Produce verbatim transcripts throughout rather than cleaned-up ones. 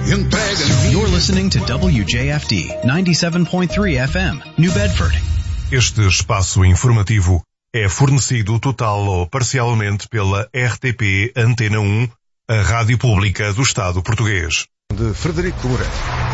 Entrega. You're listening to W J F D ninety-seven point three F M, New Bedford. Este espaço informativo é fornecido total ou parcialmente pela R T P Antena um, a rádio pública do Estado português. De Frederico Moreira.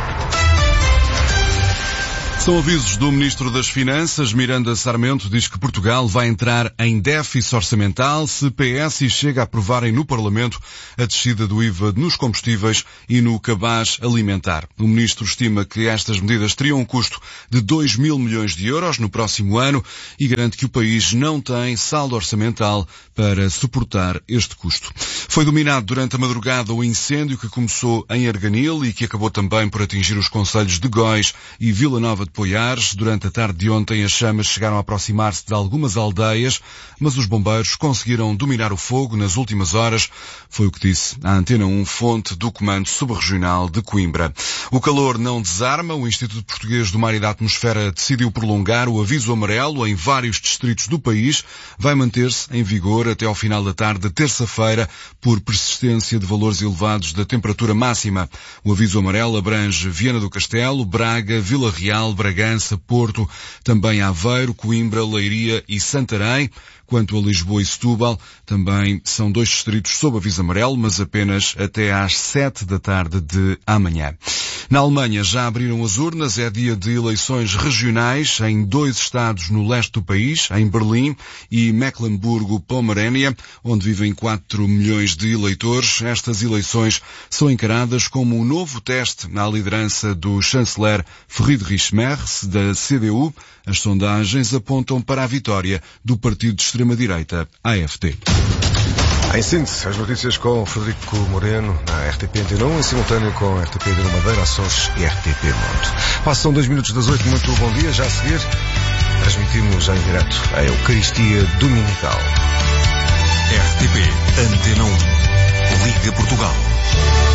São avisos do Ministro das Finanças. Miranda Sarmento diz que Portugal vai entrar em déficit orçamental se P S e Chega a aprovarem no Parlamento a descida do I V A nos combustíveis e no cabaz alimentar. O Ministro estima que estas medidas teriam um custo de dois mil milhões de euros no próximo ano e garante que o país não tem saldo orçamental para suportar este custo. Foi dominado durante a madrugada o incêndio que começou em Arganil e que acabou também por atingir os concelhos de Góis e Vila Nova de Poiares. Durante a tarde de ontem, as chamas chegaram a aproximar-se de algumas aldeias, mas os bombeiros conseguiram dominar o fogo nas últimas horas. Foi o que disse a Antena um, fonte do Comando Subregional de Coimbra. O calor não desarma. O Instituto Português do Mar e da Atmosfera decidiu prolongar o aviso amarelo em vários distritos do país. Vai manter-se em vigor até ao final da tarde de terça-feira por persistência de valores elevados da temperatura máxima. O aviso amarelo abrange Viana do Castelo, Braga, Vila Real, Bragança, Porto, também Aveiro, Coimbra, Leiria e Santarém. Quanto a Lisboa e Setúbal, também são dois distritos sob aviso amarelo, mas apenas até às sete da tarde de amanhã. Na Alemanha já abriram as urnas, é dia de eleições regionais em dois estados no leste do país, em Berlim e Mecklemburgo-Pomerânia, onde vivem quatro milhões de eleitores. Estas eleições são encaradas como um novo teste na liderança do chanceler Friedrich Merz, da C D U. As sondagens apontam para a vitória do partido de extrema-direita, A F D. Em síntese, as notícias com Frederico Moreno na R T P Antena um, em simultâneo com a R T P de Madeira, Açores e R T P Mundo. Passam dois minutos das oito, muito bom dia. Já a seguir, transmitimos em direto a Eucaristia Dominical.